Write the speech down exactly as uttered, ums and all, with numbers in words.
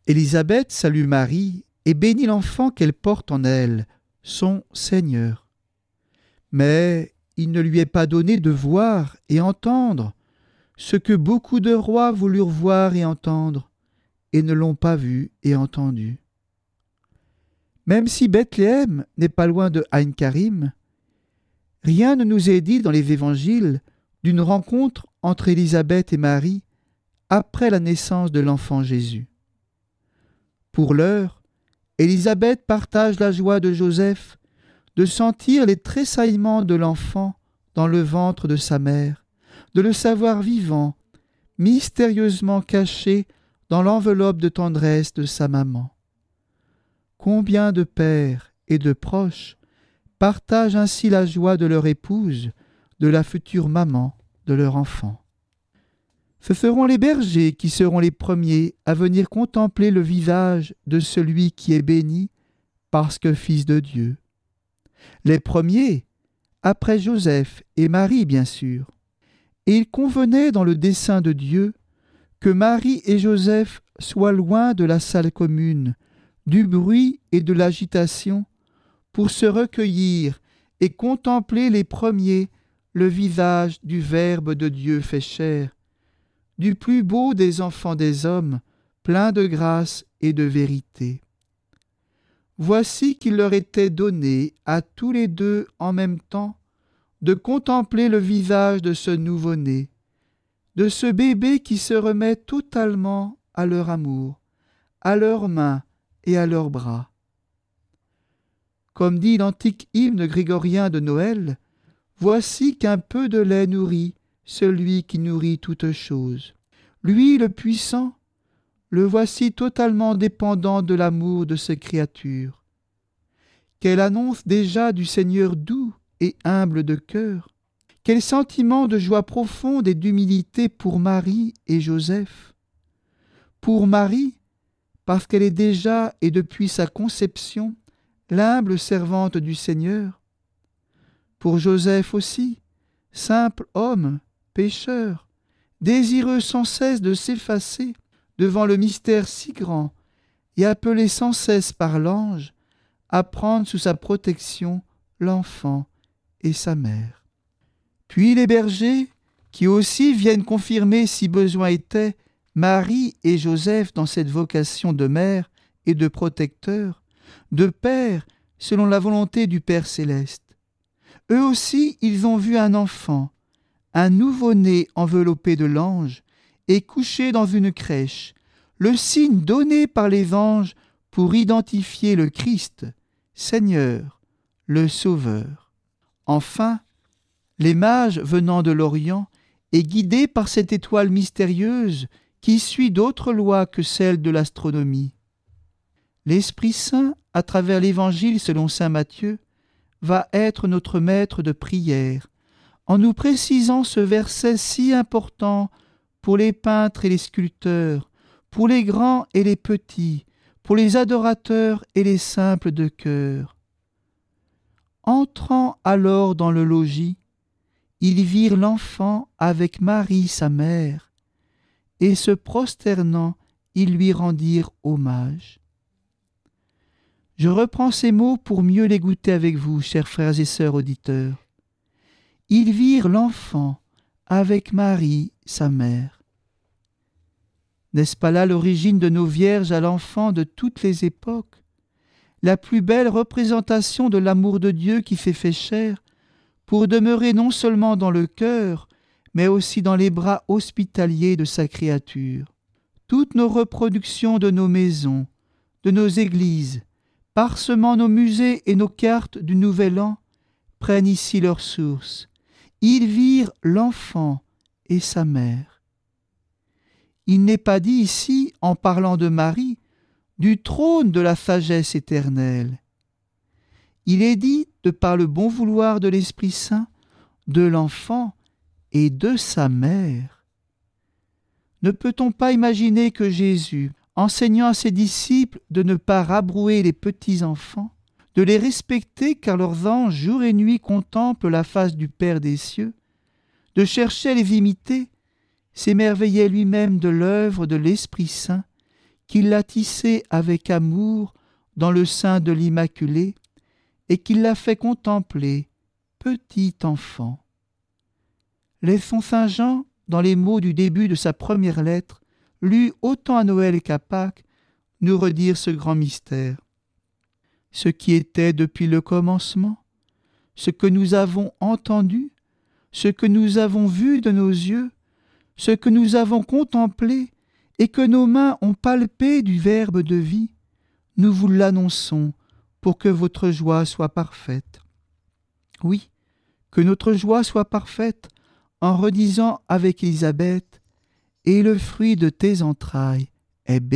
Élisabeth salue Marie et bénit l'enfant qu'elle porte en elle, son Seigneur. Mais il ne lui est pas donné de voir et entendre ce que beaucoup de rois voulurent voir et entendre, et ne l'ont pas vu et entendu. Même si Bethléem n'est pas loin de Aïn Karim, rien ne nous est dit dans les évangiles d'une rencontre entre Élisabeth et Marie après la naissance de l'enfant Jésus. Pour l'heure, Élisabeth partage la joie de Joseph de sentir les tressaillements de l'enfant dans le ventre de sa mère, de le savoir vivant, mystérieusement caché dans l'enveloppe de tendresse de sa maman. Combien de pères et de proches partagent ainsi la joie de leur épouse, de la future maman de leur enfant. Ce seront les bergers qui seront les premiers à venir contempler le visage de celui qui est béni parce que fils de Dieu. Les premiers, après Joseph et Marie bien sûr. Et il convenait dans le dessein de Dieu que Marie et Joseph soient loin de la salle commune, du bruit et de l'agitation, pour se recueillir et contempler les premiers le visage du Verbe de Dieu fait chair, du plus beau des enfants des hommes, plein de grâce et de vérité. Voici qu'il leur était donné à tous les deux en même temps de contempler le visage de ce nouveau-né, de ce bébé qui se remet totalement à leur amour, à leurs mains et à leurs bras. Comme dit l'antique hymne grégorien de Noël, « Voici qu'un peu de lait nourrit celui qui nourrit toutes choses. Lui, le puissant, le voici totalement dépendant de l'amour de ses créatures. Quelle annonce déjà du Seigneur doux et humble de cœur! Quel sentiment de joie profonde et d'humilité pour Marie et Joseph! Pour Marie, parce qu'elle est déjà et depuis sa conception l'humble servante du Seigneur. Pour Joseph aussi, simple homme, pécheur, désireux sans cesse de s'effacer devant le mystère si grand et appelé sans cesse par l'ange à prendre sous sa protection l'enfant et sa mère. Puis les bergers, qui aussi viennent confirmer, si besoin était, Marie et Joseph dans cette vocation de mère et de protecteur, de père selon la volonté du Père céleste. Eux aussi, ils ont vu un enfant, un nouveau-né enveloppé de l'ange et couché dans une crèche, le signe donné par les anges pour identifier le Christ, Seigneur, le Sauveur. Enfin, les mages venant de l'Orient et guidés par cette étoile mystérieuse qui suit d'autres lois que celles de l'astronomie. L'Esprit Saint, à travers l'Évangile selon saint Matthieu, va être notre maître de prière, en nous précisant ce verset si important pour les peintres et les sculpteurs, pour les grands et les petits, pour les adorateurs et les simples de cœur. Entrant alors dans le logis, ils virent l'enfant avec Marie sa mère, et se prosternant, ils lui rendirent hommage. Je reprends ces mots pour mieux les goûter avec vous, chers frères et sœurs auditeurs. Ils virent l'enfant avec Marie, sa mère. N'est-ce pas là l'origine de nos vierges à l'enfant de toutes les époques, la plus belle représentation de l'amour de Dieu qui s'est fait chair, pour demeurer non seulement dans le cœur, mais aussi dans les bras hospitaliers de sa créature. Toutes nos reproductions de nos maisons, de nos églises, parsemant nos musées et nos cartes du Nouvel An, prennent ici leur source. Ils virent l'enfant et sa mère. Il n'est pas dit ici, en parlant de Marie, du trône de la sagesse éternelle. Il est dit, de par le bon vouloir de l'Esprit Saint, de l'enfant et de sa mère. Ne peut-on pas imaginer que Jésus, enseignant à ses disciples de ne pas rabrouer les petits-enfants, de les respecter car leurs anges jour et nuit contemplent la face du Père des cieux, de chercher à les imiter, s'émerveillait lui-même de l'œuvre de l'Esprit Saint qu'il l'a tissé avec amour dans le sein de l'Immaculée et qu'il l'a fait contempler, petit enfant. Laissons Saint Jean, dans les mots du début de sa première lettre, lus autant à Noël qu'à Pâques, nous redire ce grand mystère. Ce qui était depuis le commencement, ce que nous avons entendu, ce que nous avons vu de nos yeux, ce que nous avons contemplé et que nos mains ont palpé du Verbe de vie, nous vous l'annonçons pour que votre joie soit parfaite. Oui, que notre joie soit parfaite en redisant avec Élisabeth « Et le fruit de tes entrailles est béni ».